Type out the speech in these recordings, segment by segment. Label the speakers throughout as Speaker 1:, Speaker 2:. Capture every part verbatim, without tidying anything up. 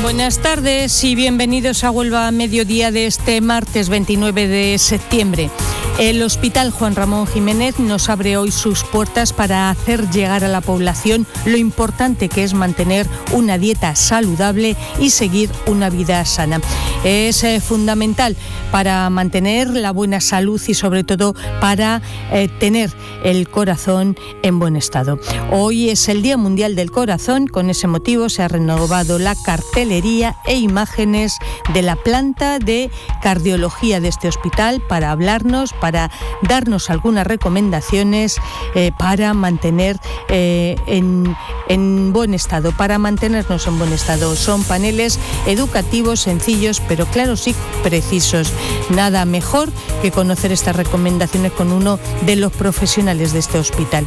Speaker 1: Buenas tardes y bienvenidos a Huelva Mediodía de este martes veintinueve de septiembre. El Hospital Juan Ramón Jiménez nos abre hoy sus puertas para hacer llegar a la población lo importante que es mantener una dieta saludable y seguir una vida sana. Es eh, fundamental para mantener la buena salud y sobre todo para eh, tener el corazón en buen estado. Hoy es el Día Mundial del Corazón. Con ese motivo se ha renovado la cartelería e imágenes de la planta de cardiología de este hospital para hablarnos, para darnos algunas recomendaciones eh, para mantener eh, en, en buen estado, para mantenernos en buen estado. Son paneles educativos, sencillos, pero claros y precisos. Nada mejor que conocer estas recomendaciones con uno de los profesionales de este hospital.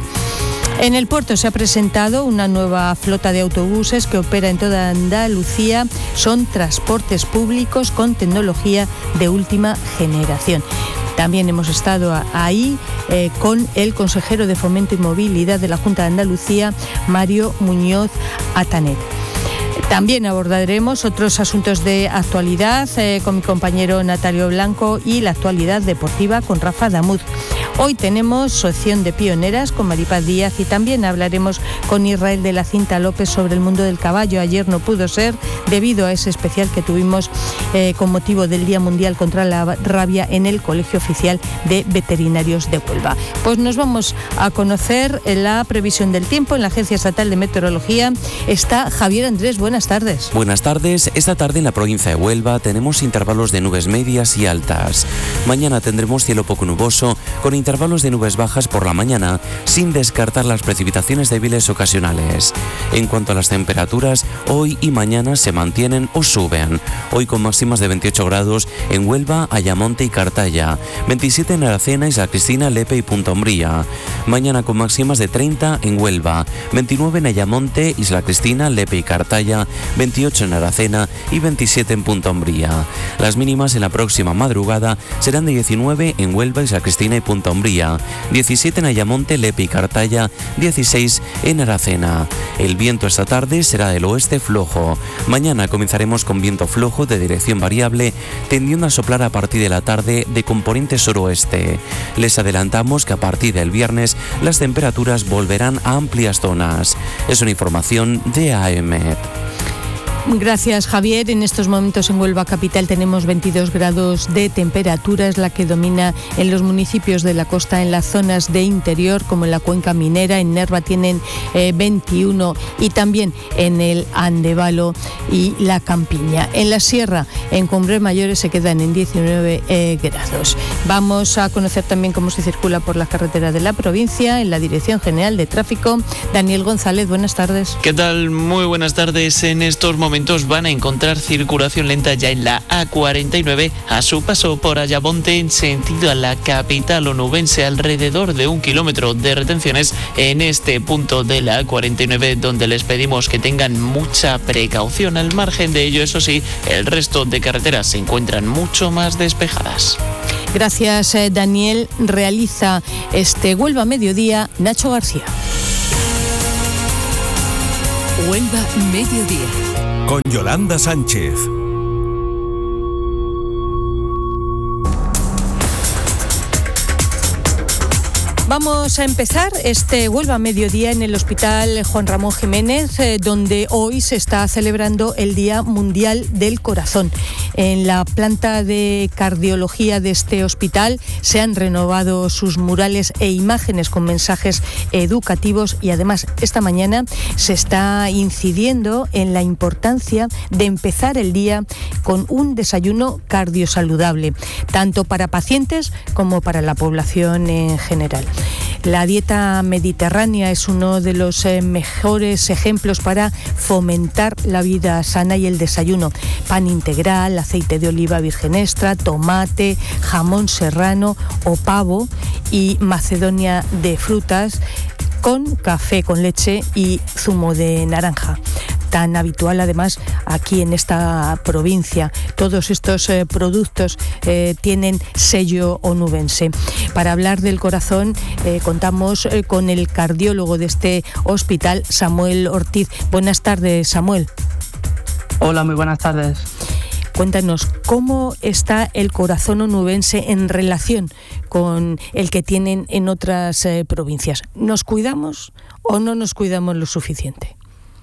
Speaker 1: En el puerto se ha presentado una nueva flota de autobuses que opera en toda Andalucía. Son transportes públicos con tecnología de última generación. También hemos estado ahí eh, con el consejero de Fomento y Movilidad de la Junta de Andalucía, Mario Muñoz Atanet. También abordaremos otros asuntos de actualidad eh, con mi compañero Natalio Blanco y la actualidad deportiva con Rafa Damuz. Hoy tenemos sección de pioneras con Maripaz Díaz y también hablaremos con Israel de la Cinta López sobre el mundo del caballo. Ayer no pudo ser debido a ese especial que tuvimos eh, con motivo del Día Mundial contra la Rabia en el Colegio Oficial de Veterinarios de Huelva. Pues nos vamos a conocer la previsión del tiempo en la Agencia Estatal de Meteorología. Está Javier Andrés. Buenas tardes.
Speaker 2: Buenas tardes. Esta tarde en la provincia de Huelva tenemos intervalos de nubes medias y altas. Mañana tendremos cielo poco nuboso con intervalos de nubes bajas por la mañana, sin descartar las precipitaciones débiles ocasionales. En cuanto a las temperaturas, hoy y mañana se mantienen o suben. Hoy con máximas de veintiocho grados en Huelva, Ayamonte y Cartaya, veintisiete en Aracena, Isla Cristina, Lepe y Punta Umbría. Mañana con máximas de treinta en Huelva, veintinueve en Ayamonte, Isla Cristina, Lepe y Cartaya, veintiocho en Aracena y veintisiete en Punta Umbría. Las mínimas en la próxima madrugada serán de diecinueve en Huelva, Isla Cristina y Punta Umbría, diecisiete en Ayamonte, Lepe y Cartaya, dieciséis en Aracena. El viento esta tarde será del oeste flojo. Mañana comenzaremos con viento flojo de dirección variable, tendiendo a soplar a partir de la tarde de componente suroeste. Les adelantamos que a partir del viernes las temperaturas volverán a amplias zonas. Es una información de A E M E T.
Speaker 1: Gracias, Javier. En estos momentos en Huelva Capital tenemos veintidós grados de temperatura, es la que domina en los municipios de la costa, en las zonas de interior como en la Cuenca Minera. En Nerva tienen eh, veintiuno y también en el Andevalo y la Campiña. En la Sierra, en Cumbres Mayores, se quedan en diecinueve eh, grados. Vamos a conocer también cómo se circula por las carreteras de la provincia. En la Dirección General de Tráfico, Daniel González, buenas tardes.
Speaker 3: ¿Qué tal? Muy buenas tardes. En estos momentos van a encontrar circulación lenta ya en la A cuarenta y nueve a su paso por Ayamonte en sentido a la capital onubense, alrededor de un kilómetro de retenciones en este punto de la A cuarenta y nueve, donde les pedimos que tengan mucha precaución. Al margen de ello, eso sí, el resto de carreteras se encuentran mucho más despejadas.
Speaker 1: Gracias, Daniel. Realiza este Huelva Mediodía Nacho García.
Speaker 4: Huelva Mediodía
Speaker 5: con Yolanda Sánchez.
Speaker 1: Vamos a empezar este Huelva Mediodía en el Hospital Juan Ramón Jiménez, eh, donde hoy se está celebrando el Día Mundial del Corazón. En la planta de cardiología de este hospital se han renovado sus murales e imágenes con mensajes educativos y además esta mañana se está incidiendo en la importancia de empezar el día con un desayuno cardiosaludable, tanto para pacientes como para la población en general. La dieta mediterránea es uno de los eh, mejores ejemplos para fomentar la vida sana y el desayuno. Pan integral, aceite de oliva virgen extra, tomate, jamón serrano o pavo y macedonia de frutas con café con leche y zumo de naranja. Tan habitual además aquí en esta provincia. Todos estos eh, productos eh, tienen sello onubense. Para hablar del corazón eh, contamos eh, con el cardiólogo de este hospital, Samuel Ortiz. Buenas tardes, Samuel.
Speaker 6: Hola, muy buenas tardes.
Speaker 1: Cuéntanos, ¿cómo está el corazón onubense en relación con el que tienen en otras eh, provincias? ¿Nos cuidamos o no nos cuidamos lo suficiente?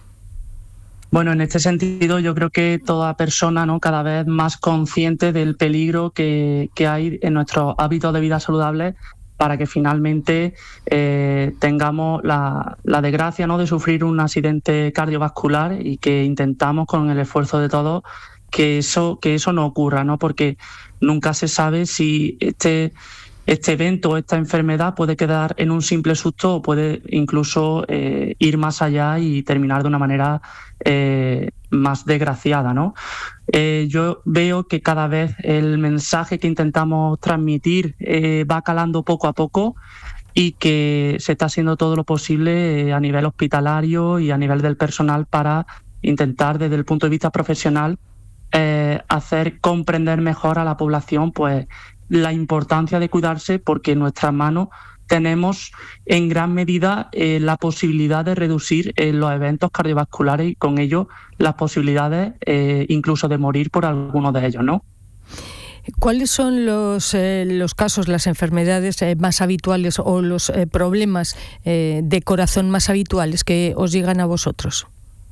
Speaker 6: Bueno, en este sentido yo creo que toda persona, ¿no?, cada vez más consciente del peligro que, que hay en nuestros hábitos de vida saludables para que finalmente eh, tengamos la, la desgracia, ¿no?, de sufrir un accidente cardiovascular, y que intentamos con el esfuerzo de todos que eso, que eso no ocurra, ¿no? Porque nunca se sabe si este, este evento o esta enfermedad puede quedar en un simple susto o puede incluso eh, ir más allá y terminar de una manera eh, más desgraciada, ¿no? Eh, yo veo que cada vez el mensaje que intentamos transmitir eh, va calando poco a poco, y que se está haciendo todo lo posible eh, a nivel hospitalario y a nivel del personal para intentar, desde el punto de vista profesional, Eh, hacer comprender mejor a la población pues la importancia de cuidarse, porque en nuestras manos tenemos en gran medida eh, la posibilidad de reducir eh, los eventos cardiovasculares y con ello las posibilidades eh, incluso de morir por alguno de ellos, ¿no?
Speaker 1: ¿Cuáles son los, eh, los casos, las enfermedades eh, más habituales o los eh, problemas eh, de corazón más habituales que os llegan a vosotros?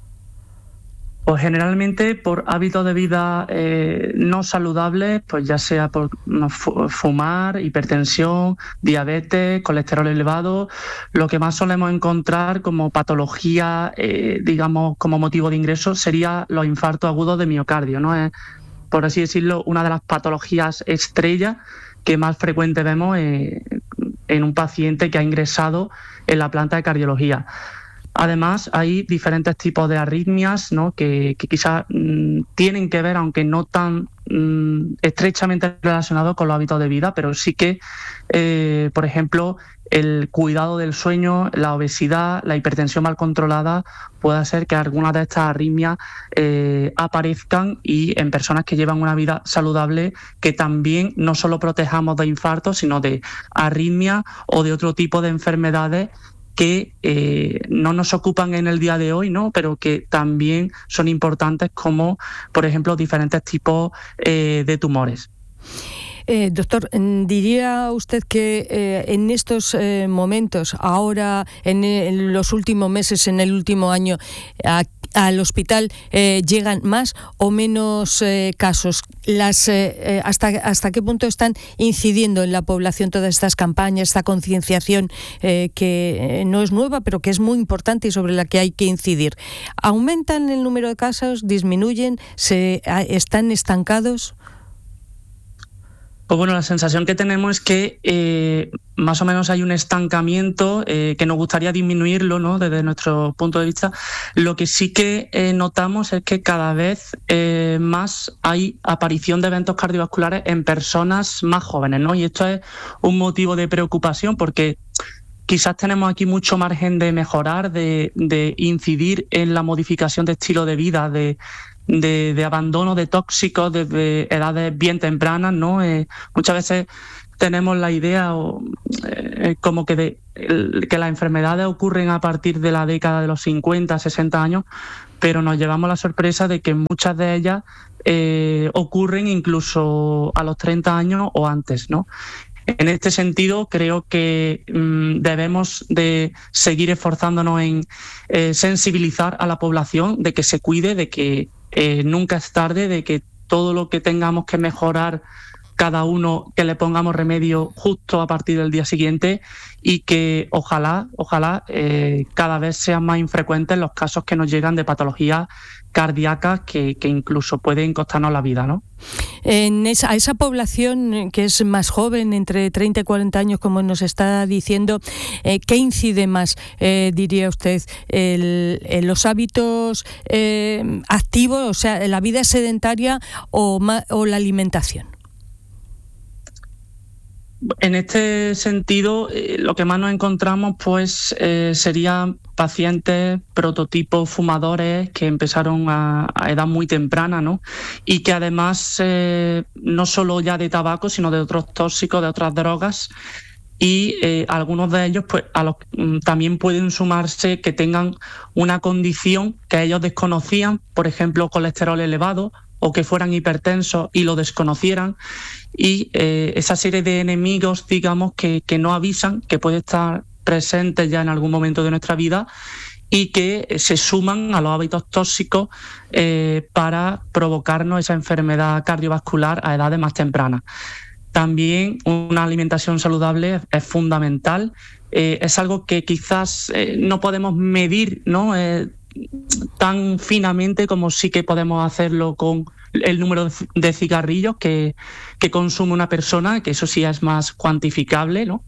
Speaker 6: Pues generalmente por hábitos de vida eh, no saludables, pues ya sea por fumar, hipertensión, diabetes, colesterol elevado. Lo que más solemos encontrar como patología, eh, digamos, como motivo de ingreso, sería los infartos agudos de miocardio, ¿no? Es, por así decirlo, una de las patologías estrella que más frecuente vemos eh, en un paciente que ha ingresado en la planta de cardiología. Además, hay diferentes tipos de arritmias, ¿no?, que, que quizás mmm, tienen que ver, aunque no tan mmm, estrechamente relacionados con los hábitos de vida, pero sí que, eh, por ejemplo, el cuidado del sueño, la obesidad, la hipertensión mal controlada, puede hacer que algunas de estas arritmias eh, aparezcan, y en personas que llevan una vida saludable, que también no solo protejamos de infartos, sino de arritmias o de otro tipo de enfermedades que eh, no nos ocupan en el día de hoy, ¿no?, pero que también son importantes, como, por ejemplo, diferentes tipos eh, de tumores.
Speaker 1: Eh, doctor, ¿diría usted que eh, en estos eh, momentos, ahora, en, en los últimos meses, en el último año, a, al hospital eh, llegan más o menos eh, casos? Las, eh, hasta, ¿Hasta qué punto están incidiendo en la población todas estas campañas, esta concienciación eh, que no es nueva, pero que es muy importante y sobre la que hay que incidir? ¿Aumentan el número de casos? ¿Disminuyen? ¿Se, están estancados?
Speaker 6: Pues bueno, la sensación que tenemos es que eh, más o menos hay un estancamiento eh, que nos gustaría disminuirlo, ¿no?, desde nuestro punto de vista. Lo que sí que eh, notamos es que cada vez eh, más hay aparición de eventos cardiovasculares en personas más jóvenes, ¿no? Y esto es un motivo de preocupación, porque quizás tenemos aquí mucho margen de mejorar, de, de incidir en la modificación de estilo de vida, de De, de abandono de tóxicos desde edades bien tempranas, ¿no? Eh, muchas veces tenemos la idea o, eh, como que, de, el, que las enfermedades ocurren a partir de la década de los cincuenta, sesenta años, pero nos llevamos la sorpresa de que muchas de ellas eh, ocurren incluso a los treinta años o antes, ¿no? En este sentido, creo que mmm, debemos de seguir esforzándonos en eh, sensibilizar a la población de que se cuide, de que eh, nunca es tarde, de que todo lo que tengamos que mejorar cada uno, que le pongamos remedio justo a partir del día siguiente, y que ojalá, ojalá eh, cada vez sean más infrecuentes los casos que nos llegan de patologías cardíacas que, que incluso pueden costarnos la vida, ¿no?
Speaker 1: En esa, a esa población que es más joven, entre treinta y cuarenta años, como nos está diciendo, eh, ¿qué incide más, eh, diría usted? El, el, ¿Los hábitos eh, activos, o sea, la vida sedentaria o, ma, o la alimentación?
Speaker 6: En este sentido, eh, lo que más nos encontramos pues eh, serían pacientes prototipos fumadores que empezaron a, a edad muy temprana, ¿no? Y que además eh, no solo ya de tabaco, sino de otros tóxicos, de otras drogas, y eh, algunos de ellos pues a los, también pueden sumarse que tengan una condición que ellos desconocían, por ejemplo colesterol elevado, o que fueran hipertensos y lo desconocieran, y eh, esa serie de enemigos, digamos, que, que no avisan, que puede estar presente ya en algún momento de nuestra vida y que se suman a los hábitos tóxicos eh, para provocarnos esa enfermedad cardiovascular a edades más tempranas. También una alimentación saludable es, es fundamental. Eh, es algo que quizás eh, no podemos medir, ¿no? Eh, tan finamente como sí que podemos hacerlo con el número de cigarrillos que, que consume una persona, que eso sí es más cuantificable, ¿no?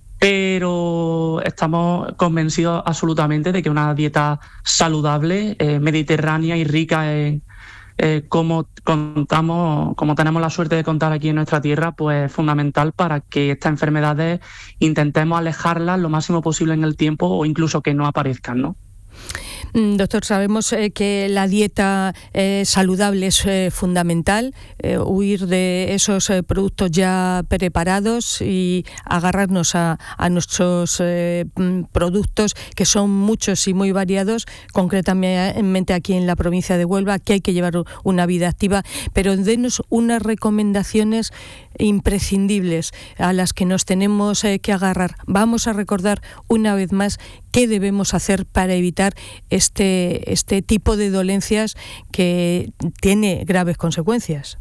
Speaker 6: Pero estamos convencidos absolutamente de que una dieta saludable, eh, mediterránea y rica en eh, como contamos, como tenemos la suerte de contar aquí en nuestra tierra, pues es fundamental para que estas enfermedades intentemos alejarlas lo máximo posible en el tiempo o incluso que no aparezcan, ¿no?
Speaker 1: Doctor, sabemos eh, que la dieta eh, saludable es eh, fundamental, eh, huir de esos eh, productos ya preparados y agarrarnos a, a nuestros eh, productos, que son muchos y muy variados, concretamente aquí en la provincia de Huelva, que hay que llevar una vida activa, pero denos unas recomendaciones imprescindibles a las que nos tenemos eh, que agarrar. Vamos a recordar una vez más qué debemos hacer para evitar este, este tipo de dolencias que tiene graves consecuencias.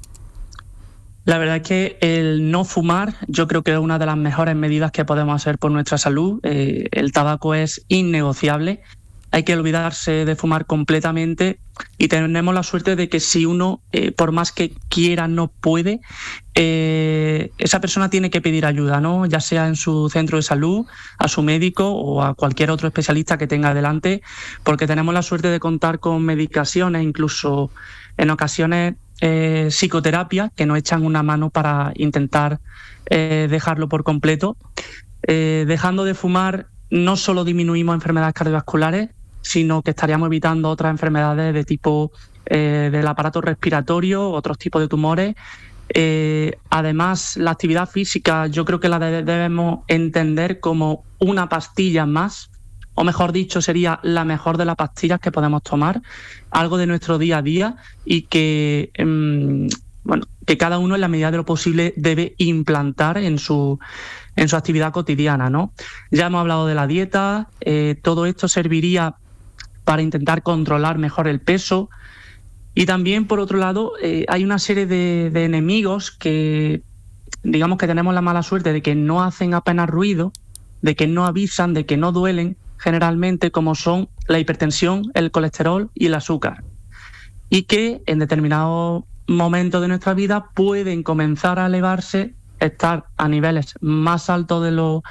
Speaker 6: La verdad es que el no fumar yo creo que es una de las mejores medidas que podemos hacer por nuestra salud. Eh, el tabaco es innegociable. Hay que olvidarse de fumar completamente y tenemos la suerte de que si uno, eh, por más que quiera, no puede, eh, esa persona tiene que pedir ayuda, ¿no? Ya sea en su centro de salud, a su médico o a cualquier otro especialista que tenga delante, porque tenemos la suerte de contar con medicaciones, incluso en ocasiones eh, psicoterapia, que nos echan una mano para intentar eh, dejarlo por completo. Eh, dejando de fumar no solo disminuimos enfermedades cardiovasculares, sino que estaríamos evitando otras enfermedades de tipo eh, del aparato respiratorio, otros tipos de tumores. Eh, además, la actividad física yo creo que la de- debemos entender como una pastilla más, o mejor dicho, sería la mejor de las pastillas que podemos tomar, algo de nuestro día a día y que, eh, bueno, que cada uno en la medida de lo posible debe implantar en su en su actividad cotidiana, ¿no? Ya hemos hablado de la dieta, eh, todo esto serviría para intentar controlar mejor el peso y también, por otro lado, eh, hay una serie de, de enemigos que, digamos que tenemos la mala suerte de que no hacen apenas ruido, de que no avisan, de que no duelen generalmente, como son la hipertensión, el colesterol y el azúcar, y que en determinados momentos de nuestra vida pueden comenzar a elevarse, estar a niveles más altos de lo,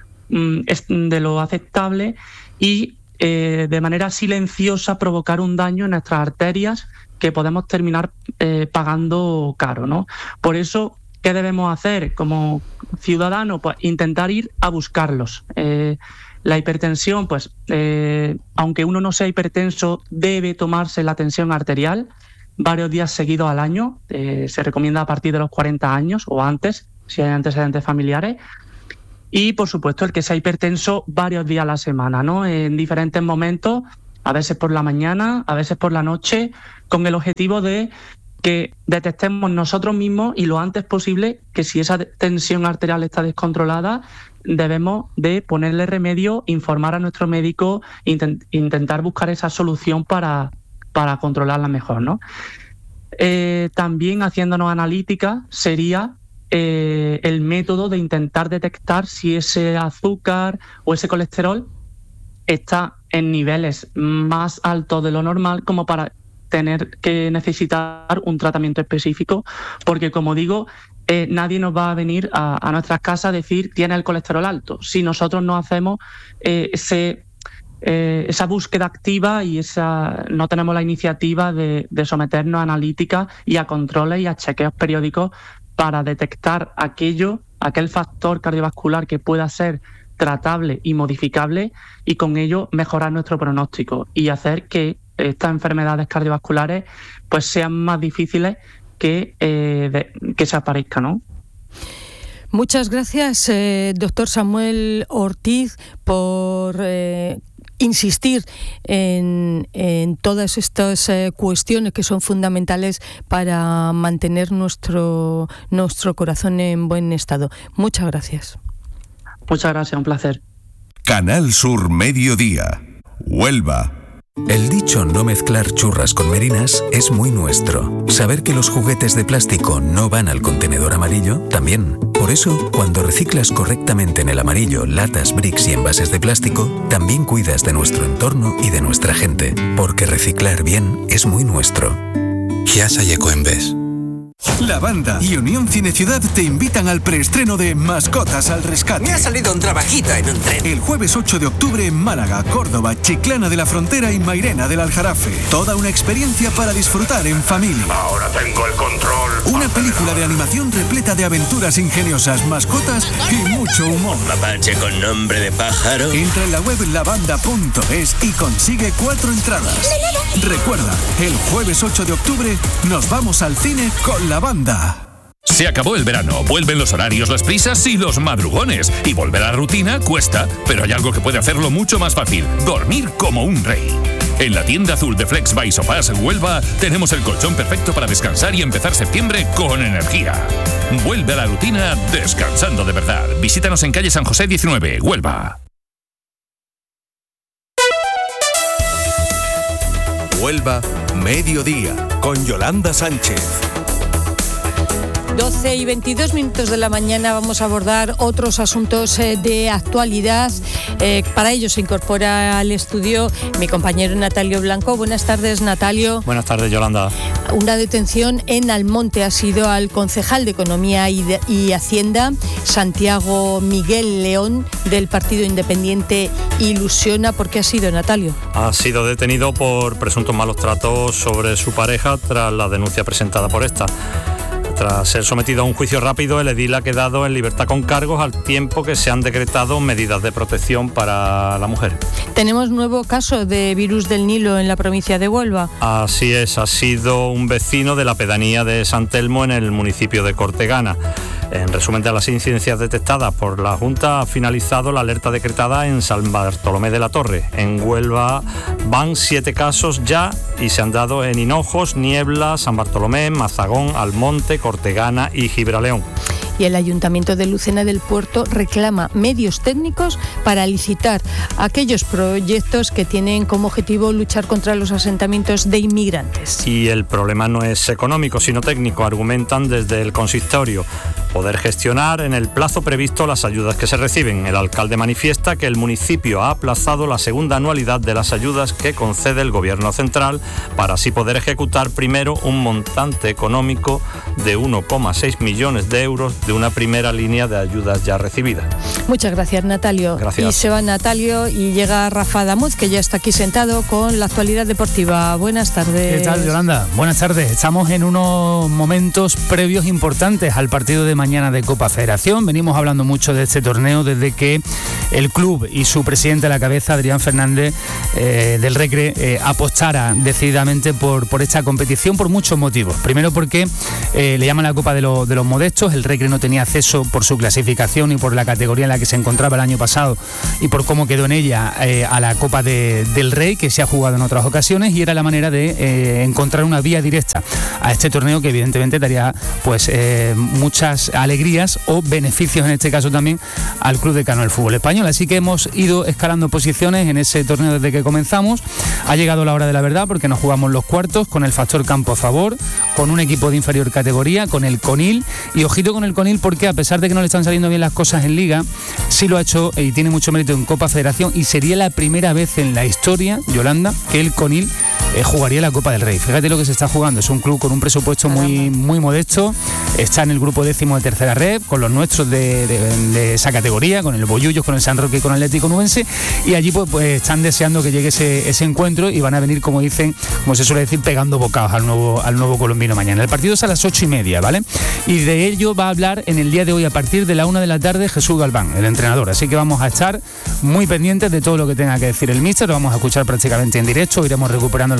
Speaker 6: de lo aceptable y eh, de manera silenciosa provocar un daño en nuestras arterias que podemos terminar eh, pagando caro, ¿no? Por eso, ¿qué debemos hacer como ciudadanos? Pues intentar ir a buscarlos. Eh, la hipertensión, pues eh, aunque uno no sea hipertenso, debe tomarse la tensión arterial varios días seguidos al año. Eh, se recomienda a partir de los cuarenta años o antes, si hay antecedentes familiares. Y, por supuesto, el que sea hipertenso varios días a la semana, ¿no? En diferentes momentos, a veces por la mañana, a veces por la noche, con el objetivo de que detectemos nosotros mismos y lo antes posible que si esa tensión arterial está descontrolada, debemos de ponerle remedio, informar a nuestro médico, intent- intentar buscar esa solución para, para controlarla mejor, ¿no? Eh, también haciéndonos analítica sería eh, el método de intentar detectar si ese azúcar o ese colesterol está en niveles más altos de lo normal como para tener que necesitar un tratamiento específico, porque como digo, eh, nadie nos va a venir a, a nuestras casas a decir tiene el colesterol alto, si nosotros no hacemos eh, ese, eh, esa búsqueda activa y esa no tenemos la iniciativa de, de someternos a analítica y a controles y a chequeos periódicos para detectar aquello, aquel factor cardiovascular que pueda ser tratable y modificable y con ello mejorar nuestro pronóstico y hacer que estas enfermedades cardiovasculares pues sean más difíciles que, eh, de, que se aparezcan, ¿no?
Speaker 1: Muchas gracias, eh, doctor Samuel Ortiz, por eh, insistir en, en todas estas eh, cuestiones que son fundamentales para mantener nuestro, nuestro corazón en buen estado. Muchas gracias.
Speaker 6: Muchas gracias, un placer.
Speaker 5: Canal Sur Mediodía, Huelva.
Speaker 7: El dicho no mezclar churras con merinas es muy nuestro. Saber que los juguetes de plástico no van al contenedor amarillo, también. Por eso, cuando reciclas correctamente en el amarillo latas, bricks y envases de plástico, también cuidas de nuestro entorno y de nuestra gente. Porque reciclar bien es muy nuestro. Chiasa y Ecoembes.
Speaker 5: La Banda y Unión Cine Ciudad te invitan al preestreno de Mascotas al Rescate.
Speaker 8: Me ha salido un trabajito en un tren.
Speaker 5: El jueves ocho de octubre en Málaga, Córdoba, Chiclana de la Frontera y Mairena del Aljarafe. Toda una experiencia para disfrutar en familia.
Speaker 9: Ahora tengo el control.
Speaker 5: Una película de animación repleta de aventuras ingeniosas, mascotas y mucho humor.
Speaker 8: Mapache con nombre de pájaro.
Speaker 5: Entra en la web lavanda punto es y consigue cuatro entradas. Recuerda, el jueves ocho de octubre nos vamos al cine con La Banda.
Speaker 9: Se acabó el verano, vuelven los horarios, las prisas y los madrugones. Y volver a la rutina cuesta, pero hay algo que puede hacerlo mucho más fácil: dormir como un rey. En la tienda azul de Flex by Sofás Huelva tenemos el colchón perfecto para descansar y empezar septiembre con energía. Vuelve a la rutina descansando de verdad. Visítanos en calle San José diecinueve, Huelva.
Speaker 5: Huelva, Mediodía, con Yolanda Sánchez.
Speaker 1: doce y veintidós minutos de la mañana vamos a abordar otros asuntos eh, de actualidad. Eh, para ello se incorpora al estudio mi compañero Natalio Blanco. Buenas tardes, Natalio.
Speaker 10: Buenas tardes, Yolanda.
Speaker 1: Una detención en Almonte ha sido al concejal de Economía y, de, y Hacienda, Santiago Miguel León, del Partido Independiente Ilusiona. ¿Por qué ha sido, Natalio?
Speaker 10: Ha sido detenido por presuntos malos tratos sobre su pareja tras la denuncia presentada por esta. Tras ser sometido a un juicio rápido, el edil ha quedado en libertad con cargos al tiempo que se han decretado medidas de protección para la mujer.
Speaker 1: Tenemos nuevo caso de virus del Nilo en la provincia de Huelva.
Speaker 10: Así es, ha sido un vecino de la pedanía de San Telmo en el municipio de Cortegana. En resumen de las incidencias detectadas por la Junta, ha finalizado la alerta decretada en San Bartolomé de la Torre. En Huelva van siete casos ya y se han dado en Hinojos, Niebla, San Bartolomé, Mazagón, Almonte, Cortegana y Gibraleón.
Speaker 1: Y el Ayuntamiento de Lucena del Puerto reclama medios técnicos para licitar aquellos proyectos que tienen como objetivo luchar contra los asentamientos de inmigrantes.
Speaker 10: Y el problema no es económico, sino técnico, argumentan desde el consistorio. Poder gestionar en el plazo previsto las ayudas que se reciben. El alcalde manifiesta que el municipio ha aplazado la segunda anualidad de las ayudas que concede el Gobierno central para así poder ejecutar primero un montante económico de uno coma seis millones de euros de una primera línea de ayudas ya recibidas.
Speaker 1: Muchas gracias, Natalio.
Speaker 10: Gracias.
Speaker 1: Y se va Natalio y llega Rafa Damuz, que ya está aquí sentado con la actualidad deportiva. Buenas tardes.
Speaker 11: ¿Qué tal, Yolanda? Buenas tardes. Estamos en unos momentos previos importantes al partido de mañana de Copa Federación. Venimos hablando mucho de este torneo desde que el club y su presidente a la cabeza, Adrián Fernández eh, del Recre, eh, apostara decididamente por, por esta competición por muchos motivos. Primero porque eh, le llaman la Copa de, lo, de los Modestos. El Recre no tenía acceso por su clasificación y por la categoría en la que se encontraba el año pasado y por cómo quedó en ella eh, a la Copa de, del Rey, que se ha jugado en otras ocasiones, y era la manera de eh, encontrar una vía directa a este torneo que evidentemente daría pues eh, muchas alegrías o beneficios en este caso también al Club Decano del Fútbol Español. Así que hemos ido escalando posiciones en ese torneo desde que comenzamos. Ha llegado la hora de la verdad porque nos jugamos los cuartos con el factor campo a favor, con un equipo de inferior categoría, con el Conil, y ojito con el Conil porque a pesar de que no le están saliendo bien las cosas en Liga, sí lo ha hecho y tiene mucho mérito en Copa Federación, y sería la primera vez en la historia, Yolanda, que el Conil eh, jugaría la Copa del Rey. Fíjate lo que se está jugando. Es un club con un presupuesto muy, muy modesto. Está en el grupo décimo de tercera red, con los nuestros de, de, de esa categoría, con el Bollullos, con el San Roque y con el Atlético Nubense, y allí pues, pues están deseando que llegue ese, ese encuentro y van a venir, como dicen, como se suele decir, pegando bocados al nuevo, al nuevo colombino mañana. El partido es a las ocho y media, ¿vale? Y de ello va a hablar en el día de hoy a partir de la una de la tarde Jesús Galván, el entrenador. Así que vamos a estar muy pendientes de todo lo que tenga que decir el míster. Lo vamos a escuchar prácticamente en directo, iremos recuperando los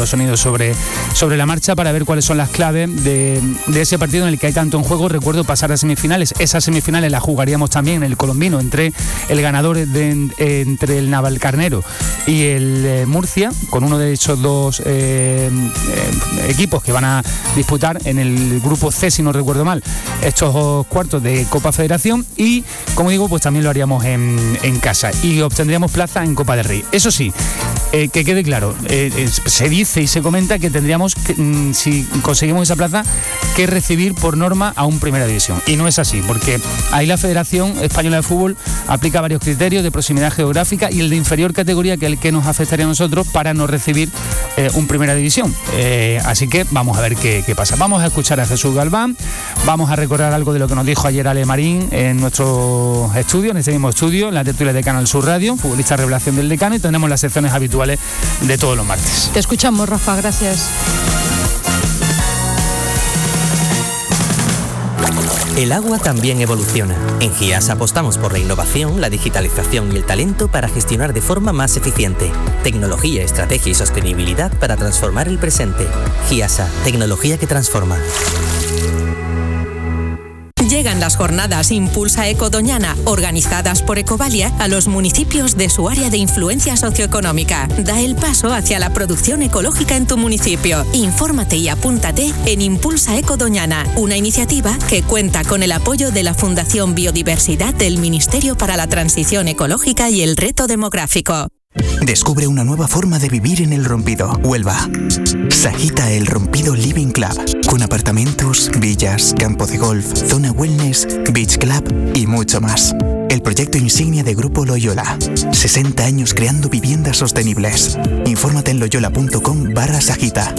Speaker 11: los sonidos sobre, sobre la marcha para ver cuáles son las claves de, de ese partido en el que hay tanto en juego. Recuerdo pasar a semifinales. Esas semifinales las jugaríamos también en el Colombino entre el ganador de, entre el Navalcarnero y el eh, Murcia, con uno de esos dos eh, eh, equipos que van a disputar en el grupo C, si no recuerdo mal, estos cuartos de Copa Federación, y como digo, pues también lo haríamos en, en casa y obtendríamos plaza en Copa del Rey. Eso sí, eh, que quede claro, eh, eh, se dice y se comenta que tendríamos que, mm, si conseguimos esa plaza, que recibir por norma a un Primera División, y no es así, porque ahí la Federación Española de Fútbol aplica varios criterios de proximidad geográfica y el de inferior categoría, que es el que nos afectaría a nosotros para no recibir eh, un Primera División. Eh, así que vamos a ver qué, qué pasa. Vamos a escuchar a Jesús Galván, vamos a recordar algo de lo que nos dijo ayer Ale Marín en nuestro estudio, en este mismo estudio, en la tertulia de Canal Sur Radio, futbolista revelación del Decano, y tenemos las secciones habituales de todos los martes.
Speaker 1: Te escuchamos, Rafa, gracias.
Speaker 12: El agua también evoluciona. En GIAS apostamos por la innovación, la digitalización y el talento para gestionar de forma más eficiente. Tecnología, estrategia y sostenibilidad para transformar el presente. GIASA, tecnología que transforma.
Speaker 13: Llegan las jornadas Impulsa Eco Doñana, organizadas por Ecovalia, a los municipios de su área de influencia socioeconómica. Da el paso hacia la producción ecológica en tu municipio. Infórmate y apúntate en Impulsa Eco Doñana, una iniciativa que cuenta con el apoyo de la Fundación Biodiversidad del Ministerio para la Transición Ecológica y el Reto Demográfico.
Speaker 14: Descubre una nueva forma de vivir en El Rompido, Huelva. Sajita El Rompido Living Club, con apartamentos, villas, campo de golf, zona wellness, beach club y mucho más. El proyecto insignia de Grupo Loyola. sesenta años creando viviendas sostenibles. Infórmate en loyola.com barra Sajita.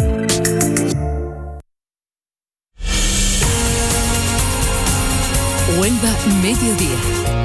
Speaker 4: Huelva Mediodía.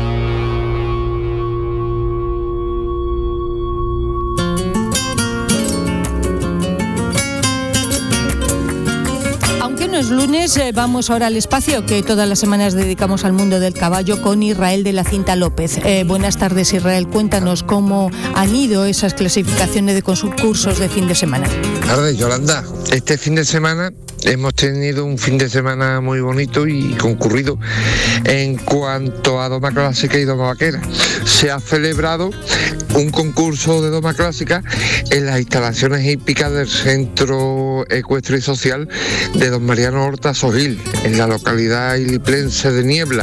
Speaker 1: Es lunes, eh, vamos ahora al espacio que todas las semanas dedicamos al mundo del caballo con Israel de la Cinta López. Eh, buenas tardes, Israel, cuéntanos cómo han ido esas clasificaciones de concursos de fin de semana.
Speaker 15: Buenas tardes, Yolanda. Este fin de semana hemos tenido un fin de semana muy bonito y concurrido en cuanto a doma clásica y doma vaquera. Se ha celebrado un concurso de doma clásica en las instalaciones hípicas del Centro Ecuestre y Social de Don Mariano Horta Sojil, en la localidad iliplense de Niebla.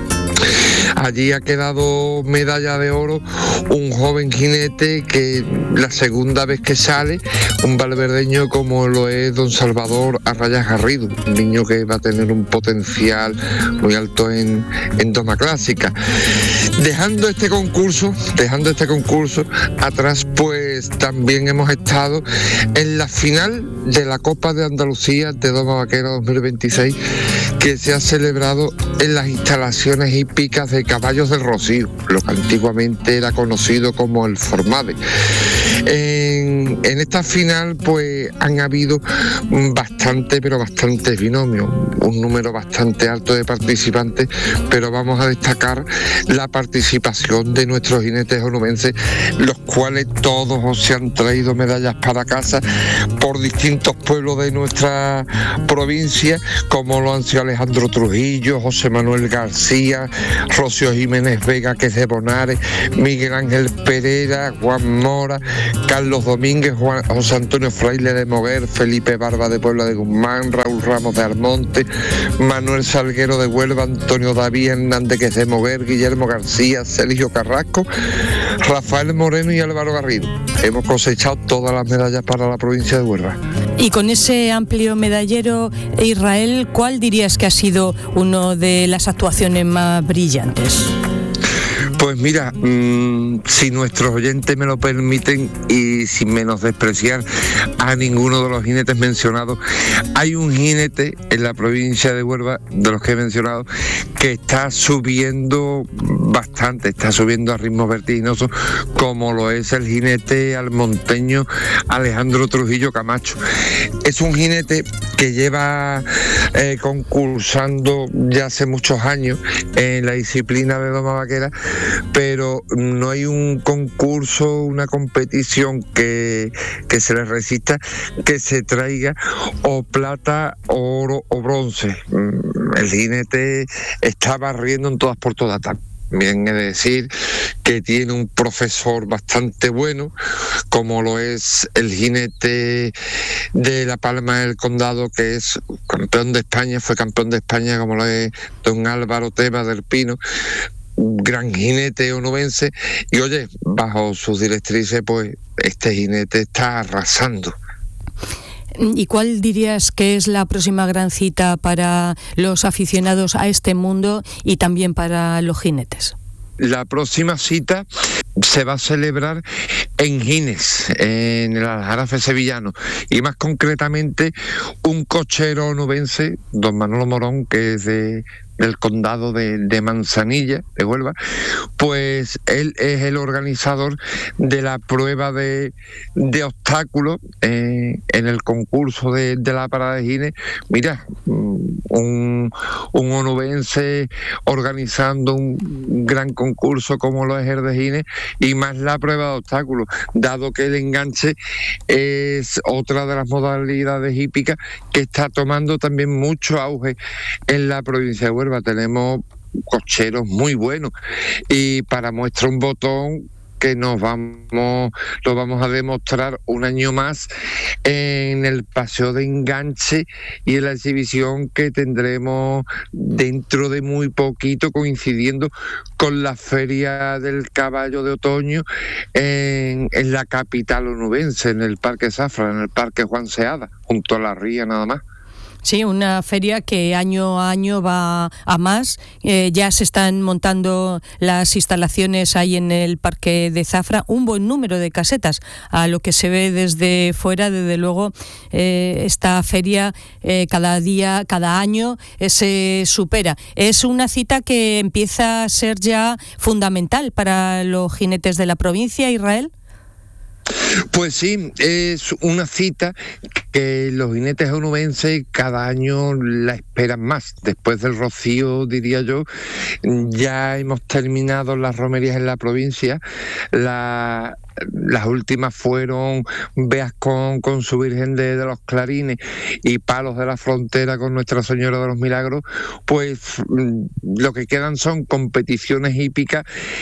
Speaker 15: Allí ha quedado medalla de oro un joven jinete que la segunda vez que sale, un valverdeño como lo es don Salvador Arrayas Garrido, un niño que va a tener un potencial muy alto en, en doma clásica. Dejando este concurso, dejando este concurso atrás, pues también hemos estado en la final de la Copa de Andalucía de Doma Vaquera dos mil veintiséis, que se ha celebrado en las instalaciones hípicas de Caballos del Rocío, lo que antiguamente era conocido como el Formade. En, en esta final pues han habido bastante, pero bastantes binomios, un número bastante alto de participantes, pero vamos a destacar la participación de nuestros jinetes onubenses, los cuales todos se han traído medallas para casa por distintos pueblos de nuestra provincia, como lo han sido Alejandro Trujillo, José Manuel García, Rocío Jiménez Vega, que es de Bonares, Miguel Ángel Pereira, Juan Mora, Carlos Domínguez, Juan, José Antonio Fraile de Moguer, Felipe Barba de Puebla de Guzmán, Raúl Ramos de Almonte, Manuel Salguero de Huelva, Antonio David Hernández, que es de Moguer, Guillermo García, Sergio Carrasco, Rafael Moreno y Álvaro Garrido. Hemos cosechado todas las medallas para la provincia de Huelva.
Speaker 1: Y con ese amplio medallero, Israel, ¿cuál dirías que ha sido una de las actuaciones más brillantes?
Speaker 15: Pues mira, mmm, si nuestros oyentes me lo permiten y sin menospreciar a ninguno de los jinetes mencionados, hay un jinete en la provincia de Huelva, de los que he mencionado, que está subiendo bastante, está subiendo a ritmos vertiginosos, como lo es el jinete almonteño Alejandro Trujillo Camacho. Es un jinete que lleva eh, concursando ya hace muchos años en la disciplina de doma vaquera, pero no hay un concurso, una competición que, que se le resista que se traiga o plata, oro o bronce. El jinete está barriendo en todas por todas. También he de decir que tiene un profesor bastante bueno, como lo es el jinete de La Palma del Condado, que es campeón de España, fue campeón de España, como lo es don Álvaro Tebas del Pino, gran jinete onubense, y oye, bajo sus directrices, pues este jinete está arrasando.
Speaker 1: ¿Y cuál dirías que es la próxima gran cita para los aficionados a este mundo y también para los jinetes?
Speaker 15: La próxima cita se va a celebrar en Gines, en el Aljarafe sevillano, y más concretamente un cochero onubense, don Manolo Morón, que es de del condado de, de Manzanilla, de Huelva, pues él es el organizador de la prueba de, de obstáculos eh, en el concurso de, de la parada de Gines. Mira, un, un onubense organizando un gran concurso como lo es el de Gines, y más la prueba de obstáculos, dado que el enganche es otra de las modalidades hípicas que está tomando también mucho auge en la provincia de Huelva. Tenemos cocheros muy buenos, y para muestra un botón que nos vamos lo vamos a demostrar un año más en el paseo de enganche y en la exhibición que tendremos dentro de muy poquito, coincidiendo con la Feria del Caballo de Otoño en, en la capital onubense, en el Parque Zafra, en el Parque Juan Seada, junto a la ría nada más.
Speaker 1: Sí, una feria que año a año va a más. Eh, ya se están montando las instalaciones ahí en el Parque de Zafra, un buen número de casetas. A lo que se ve desde fuera, desde luego, eh, esta feria eh, cada día, cada año eh, se supera. Es una cita que empieza a ser ya fundamental para los jinetes de la provincia, Israel.
Speaker 15: Pues sí, es una cita que los jinetes onubenses cada año la esperan más. Después del Rocío, diría yo, ya hemos terminado las romerías en la provincia. La, las últimas fueron Beas con, con su Virgen de, de los Clarines y Palos de la Frontera con Nuestra Señora de los Milagros. Pues lo que quedan son competiciones hípicas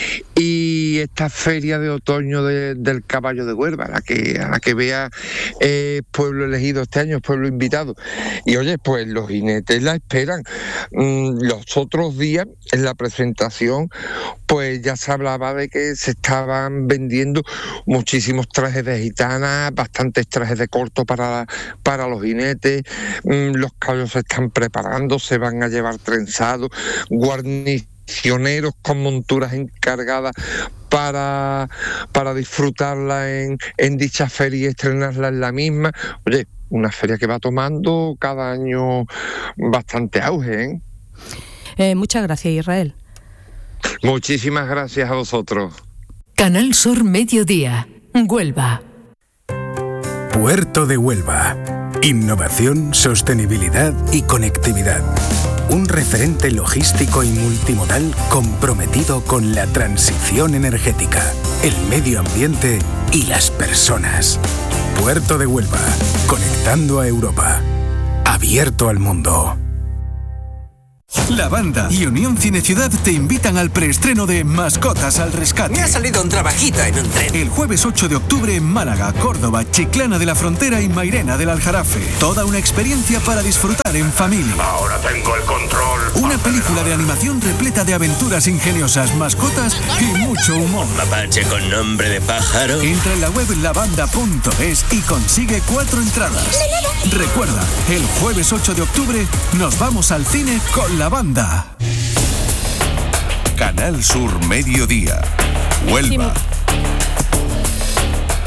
Speaker 15: y esta feria de otoño de, del Caballo de Huelva, a la que, a la que vea eh, pueblo elegido este año, pueblo invitado. Y oye, pues los jinetes la esperan. Mm, los otros días, en la presentación, pues ya se hablaba de que se estaban vendiendo muchísimos trajes de gitana, bastantes trajes de corto para, para los jinetes. Mm, los caballos se están preparando, se van a llevar trenzados, guarnicioneros con monturas encargadas para, para disfrutarla en, en dicha feria y estrenarla en la misma. Oye, una feria que va tomando cada año bastante auge, ¿eh?
Speaker 1: Eh, muchas gracias, Israel.
Speaker 15: Muchísimas gracias a vosotros.
Speaker 4: Canal Sur Mediodía, Huelva.
Speaker 7: Puerto de Huelva. Innovación, sostenibilidad y conectividad. Un referente logístico y multimodal comprometido con la transición energética, el medio ambiente y las personas. Puerto de Huelva, conectando a Europa. Abierto al mundo.
Speaker 5: La Banda y Unión Cine Ciudad te invitan al preestreno de Mascotas al Rescate.
Speaker 8: Me ha salido un trabajito en un tren.
Speaker 5: El jueves ocho de octubre en Málaga, Córdoba, Chiclana de la Frontera y Mairena del Aljarafe. Toda una experiencia para disfrutar en familia.
Speaker 9: Ahora tengo el control.
Speaker 5: Una película de animación repleta de aventuras ingeniosas, mascotas y mucho humor.
Speaker 8: Mapache con nombre de pájaro.
Speaker 5: Entra en la web lavanda punto es y consigue cuatro entradas. Recuerda, el jueves ocho de octubre nos vamos al cine con la Banda.
Speaker 9: Canal Sur Mediodía, Huelva.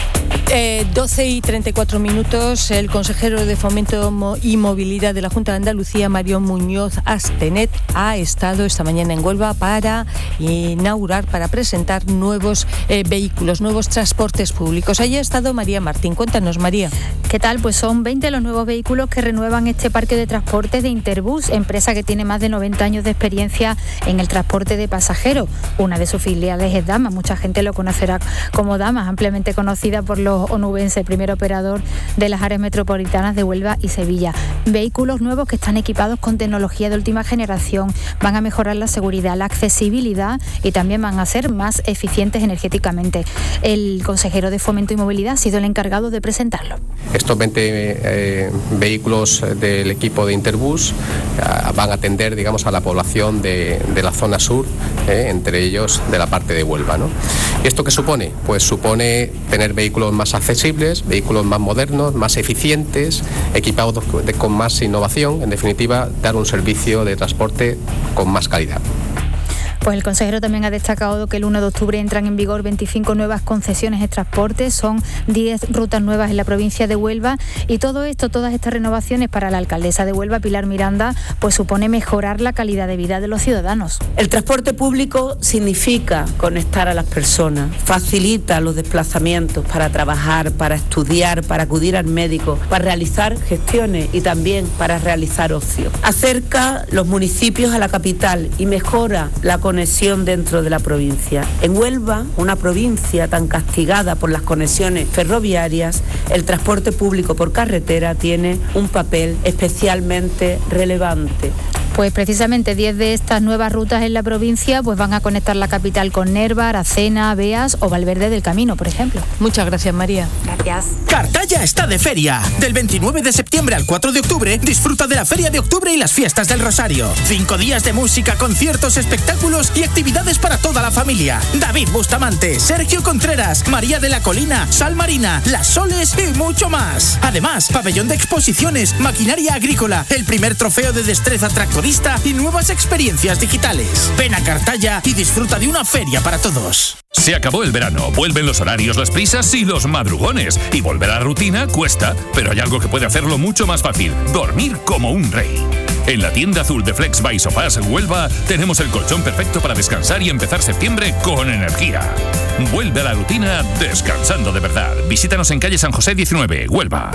Speaker 1: Eh, doce y treinta y cuatro minutos, el consejero de Fomento y Movilidad de la Junta de Andalucía, Mario Muñoz Astenet, ha estado esta mañana en Huelva para inaugurar, para presentar nuevos eh, vehículos, nuevos transportes públicos. Allí ha estado María Martín. Cuéntanos, María.
Speaker 16: ¿Qué tal? Pues son veinte los nuevos vehículos que renuevan este parque de transportes de Interbus, empresa que tiene más de noventa años de experiencia en el transporte de pasajeros. Una de sus filiales es Damas, mucha gente lo conocerá como Damas, ampliamente conocida por los onubenses, primer operador de las áreas metropolitanas de Huelva y Sevilla. Vehículos nuevos que están equipados con tecnología de última generación, van a mejorar la seguridad, la accesibilidad y también van a ser más eficientes energéticamente. El consejero de Fomento y Movilidad ha sido el encargado de presentarlo.
Speaker 17: Estos veinte eh, vehículos del equipo de Interbus eh, van a atender, digamos, a la población de, de la zona sur, eh, entre ellos de la parte de Huelva, ¿no? ¿Y esto qué supone? Pues supone tener vehículos más accesibles, vehículos más modernos, más eficientes, equipados de, con más innovación, en definitiva, dar un servicio de transporte con más calidad.
Speaker 16: Pues el consejero también ha destacado que el uno de octubre entran en vigor veinticinco nuevas concesiones de transporte, son diez rutas nuevas en la provincia de Huelva y todo esto, todas estas renovaciones para la alcaldesa de Huelva, Pilar Miranda, pues supone mejorar la calidad de vida de los ciudadanos.
Speaker 18: El transporte público significa conectar a las personas, facilita los desplazamientos para trabajar, para estudiar, para acudir al médico, para realizar gestiones y también para realizar ocio. Acerca los municipios a la capital y mejora la conexión dentro de la provincia. En Huelva, una provincia tan castigada por las conexiones ferroviarias, el transporte público por carretera tiene un papel especialmente relevante.
Speaker 16: Pues precisamente diez de estas nuevas rutas en la provincia pues van a conectar la capital con Nerva, Aracena, Beas o Valverde del Camino, por ejemplo.
Speaker 1: Muchas gracias, María.
Speaker 16: Gracias.
Speaker 19: Cartaya está de feria. Del veintinueve de septiembre al cuatro de octubre, disfruta de la Feria de Octubre y las Fiestas del Rosario. Cinco días de música, conciertos, espectáculos y actividades para toda la familia. David Bustamante, Sergio Contreras, María de la Colina, Sal Marina, Las Soles y mucho más. Además, pabellón de exposiciones, maquinaria agrícola, el primer trofeo de destreza tractorista y nuevas experiencias digitales. Ven a Cartaya y disfruta de una feria para todos.
Speaker 9: Se acabó el verano, vuelven los horarios, las prisas y los madrugones. Y volver a la rutina cuesta, pero hay algo que puede hacerlo mucho más fácil: dormir como un rey. En la tienda azul de Flex by Sofás Huelva tenemos el colchón perfecto para descansar y empezar septiembre con energía. Vuelve a la rutina descansando de verdad. Visítanos en calle San José diecinueve, Huelva.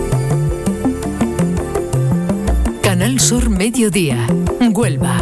Speaker 4: Canal Sur Mediodía, Huelva.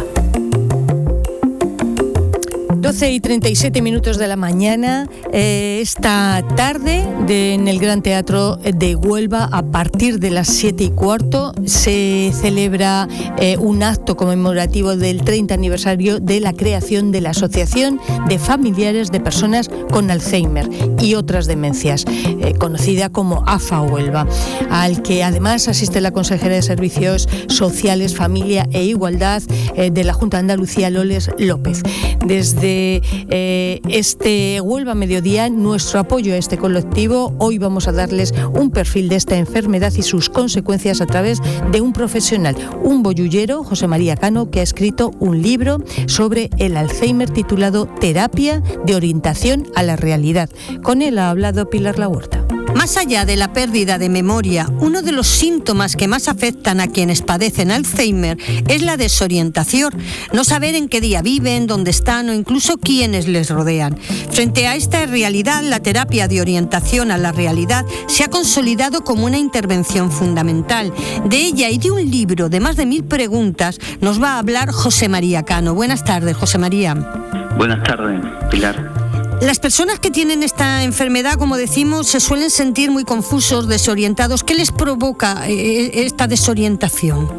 Speaker 1: doce y treinta y siete minutos de la mañana, eh, esta tarde de, en el Gran Teatro de Huelva, a partir de las siete y cuarto, se celebra eh, un acto conmemorativo del treinta aniversario de la creación de la Asociación de Familiares de Personas con Alzheimer y otras demencias, eh, conocida como AFA Huelva, al que además asiste la consejera de Servicios Sociales, Familia e Igualdad eh, de la Junta de Andalucía, Loles López. Desde Eh, este Huelva Mediodía, nuestro apoyo a este colectivo. Hoy vamos a darles un perfil de esta enfermedad y sus consecuencias a través de un profesional, un boyullero, José María Cano, que ha escrito un libro sobre el Alzheimer titulado Terapia de orientación a la realidad. Con él ha hablado Pilar La Huerta.
Speaker 20: Más allá de la pérdida de memoria, uno de los síntomas que más afectan a quienes padecen Alzheimer es la desorientación, no saber en qué día viven, dónde están o incluso quiénes les rodean. Frente a esta realidad, la terapia de orientación a la realidad se ha consolidado como una intervención fundamental. De ella y de un libro de más de mil preguntas nos va a hablar José María Cano. Buenas tardes, José María.
Speaker 21: Buenas tardes, Pilar.
Speaker 20: Las personas que tienen esta enfermedad, como decimos, se suelen sentir muy confusos, desorientados. ¿Qué les provoca eh, esta desorientación?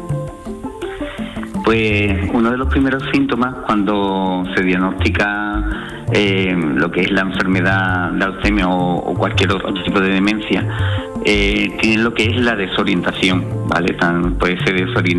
Speaker 21: Pues uno de los primeros síntomas cuando se diagnostica eh, lo que es la enfermedad de Alzheimer o, o cualquier otro tipo de demencia, eh, tiene lo que es la desorientación, ¿vale? Tan, puede ser desorientación